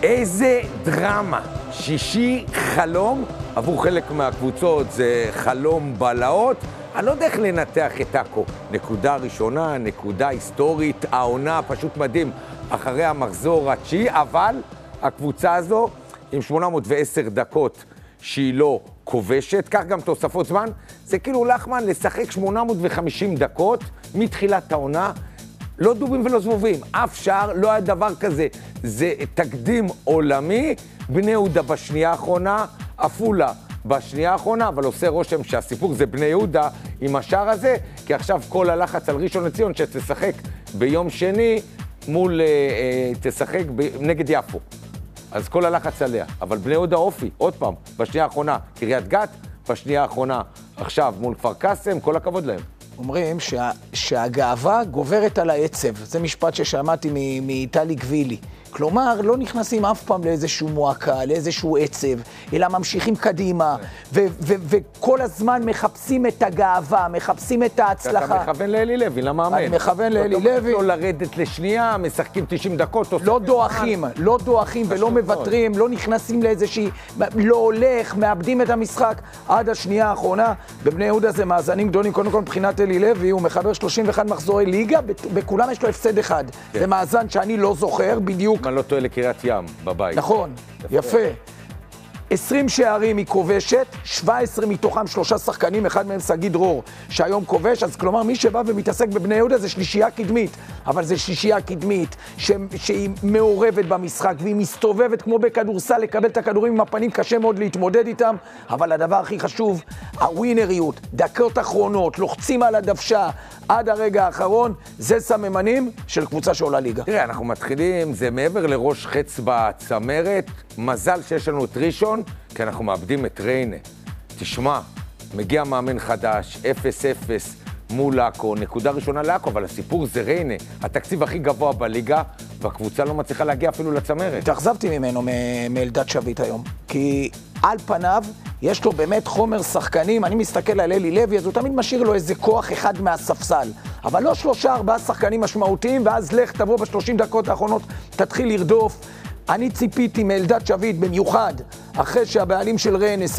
איזה דרמה. שישי חלום, עבור חלק מהקבוצות זה חלום בלהות. אני לא יודע איך לנתח את עכו. נקודה ראשונה, נקודה היסטורית, העונה פשוט מדהים אחרי המחזור התשיעי, אבל הקבוצה הזו עם 810 דקות שהיא לא כובשת, כך גם תוספות זמן, זה כאילו לחמן לשחק 850 דקות מתחילת העונה, לא דובים ולא זבובים, אף שער, לא היה דבר כזה, זה תקדים עולמי, בני יהודה בשנייה האחרונה, עפולה בשנייה האחרונה, אבל עושה רושם שהסיפור זה בני יהודה עם השער הזה, כי עכשיו כל הלחץ על ראשון לציון שתשחק ביום שני מול, תשחק נגד יפו. אז כל הלחץ עליה, אבל בני יהודה אופי, עוד פעם, בשנייה האחרונה קריית גת, בשנייה האחרונה עכשיו מול כפר קאסם, כל הכבוד להם. אומרים שהגאווה גוברת על העצב, זה משפט ששמעתי מאיטלי גבילי. כלומר, לא נכנסים אף פעם לאיזשהו מועקה, לאיזשהו עצב, אלא ממשיכים קדימה, וכל הזמן מחפשים את הגאווה, מחפשים את ההצלחה. אתה מכוון לאלי לוי, למאמן. אני מכוון לאלי לוי. לא לרדת לשנייה, משחקים 90 דקות. לא דואחים ולא מוותרים, לא נכנסים לאיזושהי, לא הולך, מאבדים את המשחק עד השנייה האחרונה. בבני יהודה זה מאזנים גדולים, קודם כל מבחינת אלי לוי, הוא מחבר 31 מחזורי ליגה, בכולם יש לו הפסד אחד. זה מאזן שאני לא זוכר בדיוק. אני לא טועה לקריית ים בבית. נכון, יפה. 20 שערים היא כובשת, 17 מתוכם 3 שחקנים, אחד מהם סגי דרור, שהיום כובש, אז כלומר מי שבא ומתעסק בבני יהודה זה שלישייה קדמית, אבל זה שלישייה קדמית שהיא מעורבת במשחק, והיא מסתובבת כמו בכדורסל, לקבל את הכדורים עם הפנים, קשה מאוד להתמודד איתם, אבל הדבר הכי חשוב, הווינריות, דקות אחרונות, לוחצים על הדוושה עד הרגע האחרון, זה סממנים של קבוצה שעולה ליגה. תראה, אנחנו מתחילים, זה מעבר לראש חץ בצמרת, מזל שיש לנו את ראשון, כי אנחנו מאבדים את ריינה. תשמע, מגיע מאמן חדש, 0-0 מול עכו, נקודה ראשונה לעכו, אבל הסיפור זה ריינה, התקציב הכי גבוה בליגה, והקבוצה לא מצליחה להגיע אפילו לצמרת. התאכזבתי ממנו מאלדד שביט היום, כי על פניו יש לו באמת חומר שחקנים, אני מסתכל על אלי לוי, אז הוא תמיד משאיר לו איזה כוח אחד מהספסל, אבל לא 3-4 שחקנים משמעותיים, ואז לך תבוא ב30 דקות האחרונות, תתחיל לרדוף. אני ציפיתי מאלדד שביט במיוחד, אחרי שהבעלים של ריינה